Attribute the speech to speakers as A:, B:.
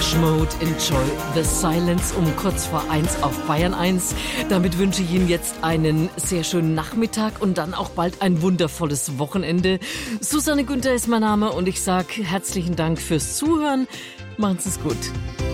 A: Depeche Mode, Enjoy the Silence um kurz vor 1 auf Bayern 1. Damit wünsche ich Ihnen jetzt einen sehr schönen Nachmittag und dann auch bald ein wundervolles Wochenende. Susanne Günther ist mein Name und ich sage herzlichen Dank fürs Zuhören. Machen Sie es gut.